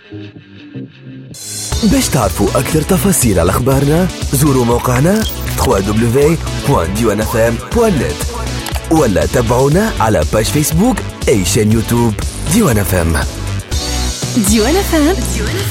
باش تعرفوا أكثر تفاصيل على أخبارنا زوروا موقعنا www.diwanfm.net ولا تابعونا على باج فيسبوك أي شان يوتيوب ديوان FM. ديوان FM